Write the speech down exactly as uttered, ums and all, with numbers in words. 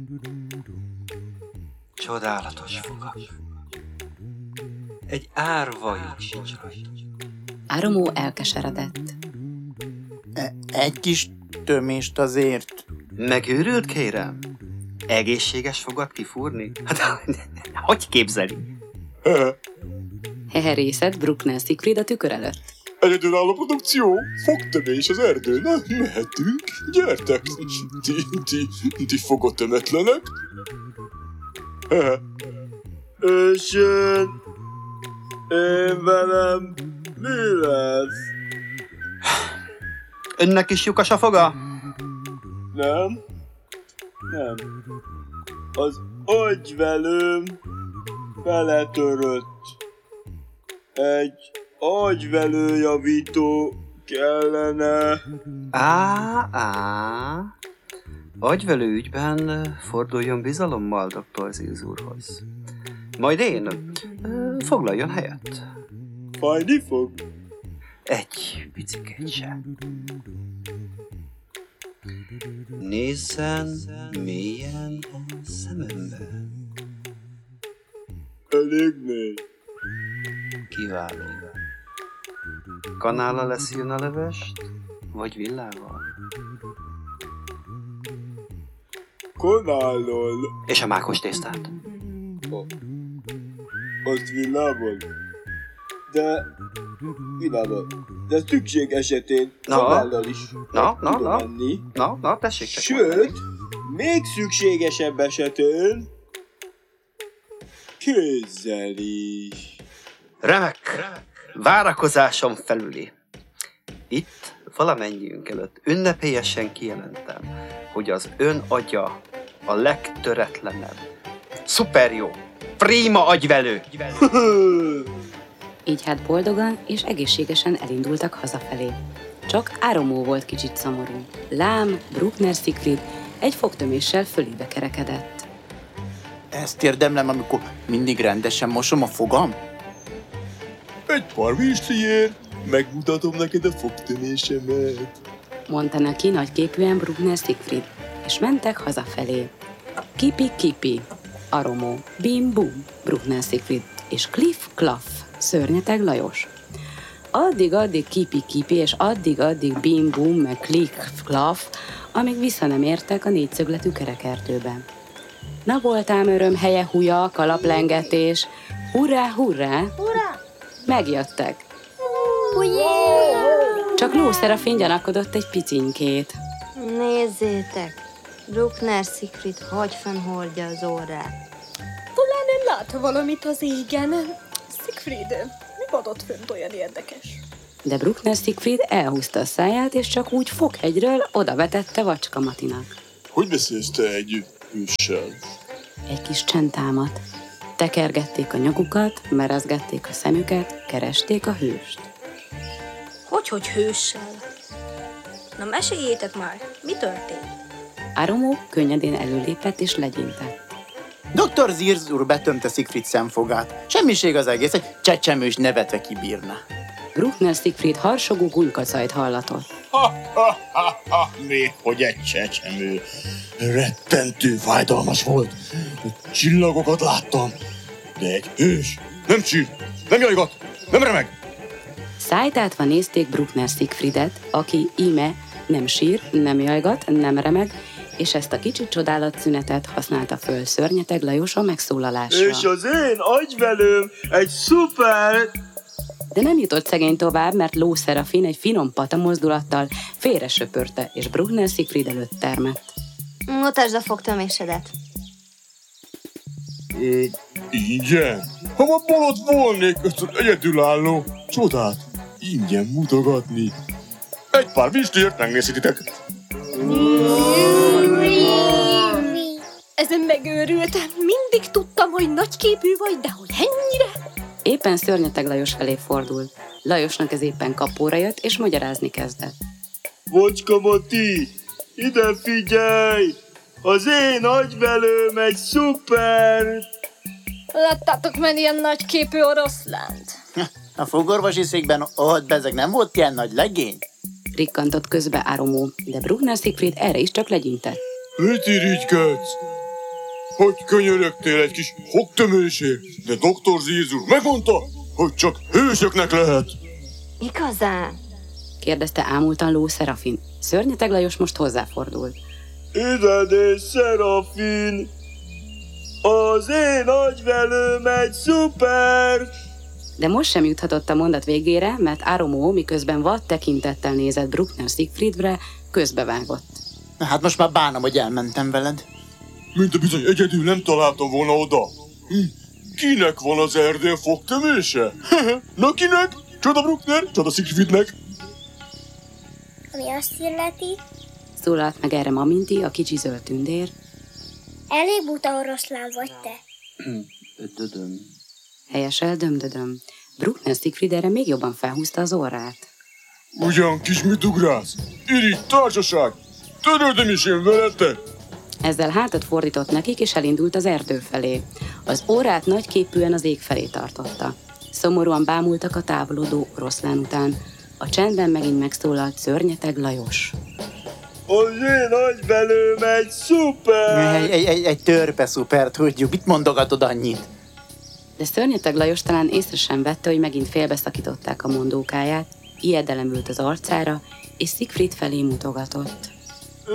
Csodálatos fogak. Egy árvajuk sincs rajta. Áramó elkeseredett. E- egy kis tömést azért. Megőrült, kérem? Egészséges fogat kifúrni? Hát, hogy képzeli? Heherészett Bruckner Siegfried a tükör előtt. Egyedülálló produkció, fogtömés az erdőn, na, mehetünk, gyertek, ti, ti, ti fogotömetlenek. És én, én velem mi lesz? Önnek is lyukas a foga? Nem, nem, az agyvelőm beletörött. Egy agyvelőjavító kellene. Á, á. Agyvelő ügyben forduljon bizalommal doktor Zilz úrhoz. Majd én ö, foglaljon helyet. Fájni fog? Egy picikét sem. Nézzen mélyen a szemembe. Elég mély. Kiváló. Kanállal leszűn a levest, vagy villával? Kanállal. És a mákos tésztát? Azt villával. De... Villával. De szükség esetén Na. kanállal is Na, na, tudom na. enni. Na, na, tessék csak Sőt, mondani. még szükségesebb esetén kézzel is. Remek! Várakozásom felüli. Itt valamennyiünk előtt ünnepélyesen kijelentem, hogy az ön agya a legtöretlenebb. Szuper jó! Prima agyvelő! Így hát boldogan és egészségesen elindultak hazafelé. Csak Áramó volt kicsit szomorú. Lám, Bruckner Siegfried egy fogtöméssel fölébe kerekedett. Ezt érdemlem, amikor mindig rendesen mosom a fogam? Egy pár virsliért megmutatom neked a fogtömésemet. Mondta neki nagyképűen Bruckner Siegfried, és mentek hazafelé. Kipi-kipi, Áramó, bim-bum, Bruckner Siegfried, és kliff-klaff, Szörnyeteg Lajos. Addig-addig kipi-kipi, és addig-addig bim-bum, meg kliff-klaff, amíg vissza nem értek a négyszögletű kerekerdőbe. Na voltám öröm, helye húja, kalaplengetés, hurrá, hurrá, Ura! megjöttek. Ujjé! Csak Ló Szerafin gyanakodott egy picinkét. Nézzétek! Bruckner Siegfried hagy fenn hordja az órát. Talán ön lát valamit az égen. Siegfried, mi van ott fönt olyan érdekes? De Bruckner Siegfried elhúzta a száját, és csak úgy foghegyről odavetette Vacska Matinak. Hogy beszélsz te egy hőssel? Egy kis csend támadt. Tekergették a nyakukat, merezgették a szemüket, keresték a hőst. Hogy-hogy hőssel? Na meséljétek már, mi történt? Áramó könnyedén előlépett és legyintett. doktor Zilz úr betömte Siegfried szemfogát. Semmiség az egész, egy csecsemő is nevetve kibírna. Bruckner Siegfried harsogó gulykacajt hallatott. Ha, ha, ha, ha, mi, hogy egy csecsemő. Rettentő fájdalmas volt. Csillagokat láttam. De egy hős. Nem csír, nem jajgat, nem remeg. Szájtátva nézték Bruckner Siegfriedet, aki íme nem sír, nem jajgat, nem remeg, és ezt a kicsi csodálatszünetet használta föl Szörnyeteg Lajos a megszólalásra. És az én agyvelőm egy szuper... De nem jutott szegény tovább, mert Ló Szerafin egy finom pata mozdulattal félre söpörte, és Bruckner Siegfried előtt termett. Mutasd a fogtömésedet. Ö, ingyen? Ha ma bolond volnék, egyedülálló csodát ingyen mutogatni. Egy pár virsliért megnézhetitek. Ezen megőrültem, mindig tudtam, hogy nagyképű vagy, de hogy ennyire? Éppen Szörnyeteg Lajos felé fordult. Lajosnak ez éppen kapóra jött, és magyarázni kezdett. Vacska Mati, ide figyelj! Az én agyvelőm egy szuper... Láttátok már ilyen nagyképű oroszlánt? A fogorvosi székben ott bezeg nem volt ilyen nagy legény? Rikkantott közbe Áramó, de Bruckner Siegfried erre is csak legyintett. Mit irigykedsz? hogy könyörögtél egy kis fogtömésért, de doktor Zirz úr megmondta, hogy csak hősöknek lehet. Igazán? kérdezte ámultan Ló Szerafin. Szörnyeteg Lajos most hozzáfordult. Idedés, Szerafin! Az én agyvelőm egy szuper! De most sem juthatott a mondat végére, mert Aromó, miközben vad tekintettel nézett Bruckner Siegfriedre, közbevágott. Na hát most már bánom, hogy elmentem veled. Mint a bizony egyedül nem találtam volna oda. Hm. Kinek van az erdén fogtömése? Na kinek? Csoda Bruckner, csoda Siegfriednek. Ami azt illeti, Szólalt meg erre Maminti, a kicsi zöld tündér. elég buta oroszlán vagy te. Dödöm. Helyesel dömdödöm. Bruckner Siegfried erre még jobban felhúzta az orrát. Ugyan kis mit ugrálsz? Irigy társaság! Törődöm is én veletek! Ezzel hátat fordított nekik, és elindult az erdő felé. Az órát nagyképűen az ég felé tartotta. Szomorúan bámultak a távolodó oroszlán után. A csendben megint megszólalt Szörnyeteg Lajos. Az én agyvelőm egy szuper! Egy, egy, egy, egy törpe szuper, tudjuk. Mit mondogatod annyit? De Szörnyeteg Lajos talán észre sem vette, hogy megint félbeszakították a mondókáját, ijedelem ült az arcára, és Siegfried felé mutogatott.